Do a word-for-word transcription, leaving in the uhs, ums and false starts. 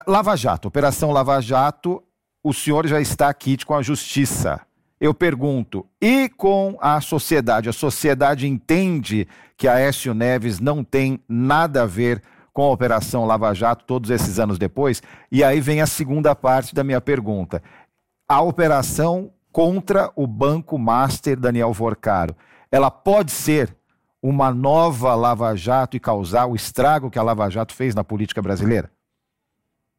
Lava Jato, Operação Lava Jato, o senhor já está quite com a justiça. Eu pergunto, e com a sociedade? A sociedade entende que a Aécio Neves não tem nada a ver com a Operação Lava Jato todos esses anos depois? E aí vem a segunda parte da minha pergunta. A operação contra o Banco Master Daniel Vorcaro, ela pode ser uma nova Lava Jato e causar o estrago que a Lava Jato fez na política brasileira?